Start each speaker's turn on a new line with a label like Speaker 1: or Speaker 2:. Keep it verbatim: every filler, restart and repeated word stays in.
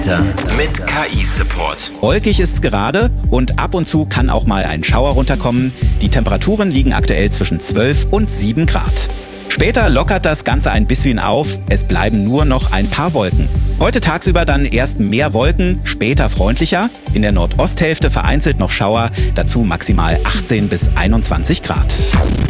Speaker 1: Mit K I-Support.
Speaker 2: Wolkig ist es gerade und ab und zu kann auch mal ein Schauer runterkommen. Die Temperaturen liegen aktuell zwischen zwölf und sieben Grad. Später lockert das Ganze ein bisschen auf. Es bleiben nur noch ein paar Wolken. Heute tagsüber dann erst mehr Wolken, später freundlicher. In der Nordosthälfte vereinzelt noch Schauer, dazu maximal achtzehn bis einundzwanzig Grad.